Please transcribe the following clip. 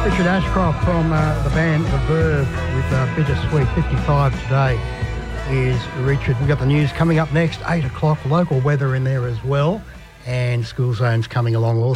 Richard Ashcroft from the band The Verve with Bittersweet. 55 today is Richard. We've got the news coming up next, 8 o'clock. Local weather in there as well. And School Zone's coming along also.